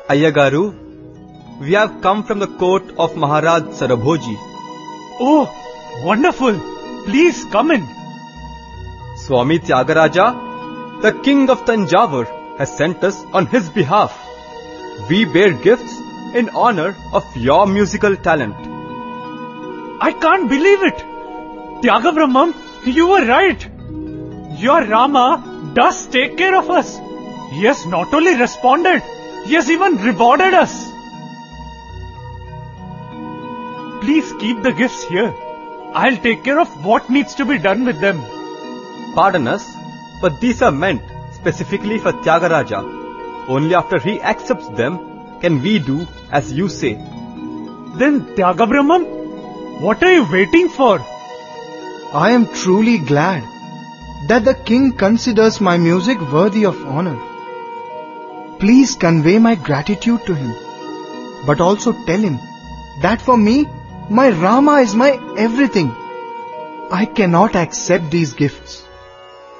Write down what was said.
Ayyagaru, we have come from the court of Maharaj Sarabhoji. Oh, wonderful! Please come in. Swami Tyagaraja, the king of Tanjavur, has sent us on his behalf. We bear gifts in honor of your musical talent. I can't believe it! Tyagabrahmam, you were right. Your Rama does take care of us. He has not only responded, he has even rewarded us. Please keep the gifts here. I'll take care of what needs to be done with them. Pardon us, but these are meant specifically for Tyagaraja. Only after he accepts them can we do as you say. Then Tyagabrahmam, what are you waiting for? I am truly glad that the king considers my music worthy of honor. Please convey my gratitude to him, but also tell him that for me, my Rama is my everything. I cannot accept these gifts.